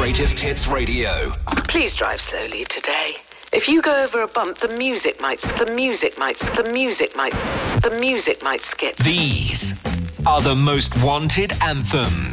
Greatest Hits Radio. Please drive slowly today. If you go over a bump, the music might skip. These are the most wanted anthems.